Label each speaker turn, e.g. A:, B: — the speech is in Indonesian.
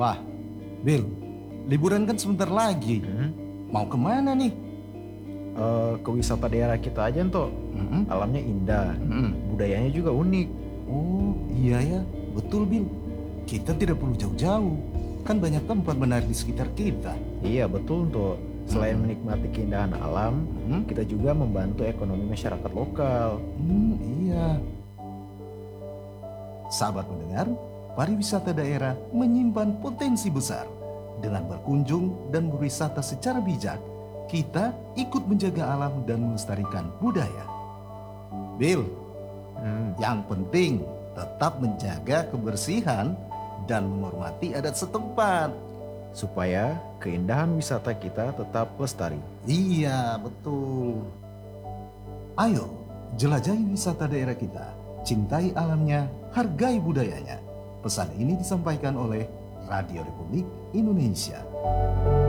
A: Wah, Bill, liburan kan sebentar lagi. Mau kemana nih?
B: Ke wisata daerah kita aja toh.
A: Mm-mm.
B: Alamnya indah,
A: Mm-mm.
B: budayanya juga unik.
A: Oh iya ya, betul Bill. Kita tidak perlu jauh-jauh. Kan banyak tempat menarik di sekitar kita.
B: Iya betul toh. Selain menikmati keindahan alam, kita juga membantu ekonomi masyarakat lokal.
A: Iya. Sahabat pendengar, pariwisata daerah menyimpan potensi besar. Dengan berkunjung dan berwisata secara bijak, kita ikut menjaga alam dan melestarikan budaya. Bill, yang penting tetap menjaga kebersihan dan menghormati adat setempat.
B: Supaya keindahan wisata kita tetap lestari.
A: Iya, betul. Ayo, jelajahi wisata daerah kita. Cintai alamnya, hargai budayanya. Pesan ini disampaikan oleh Radio Republik Indonesia.